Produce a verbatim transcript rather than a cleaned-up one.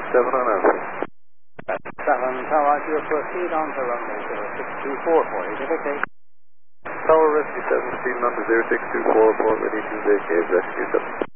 seven on Alpha. seven, Tower, you proceed on to runway zero six two four for identification. Tower Rescue seven, speed number zero six two four, report ready to vacate Rescue seven.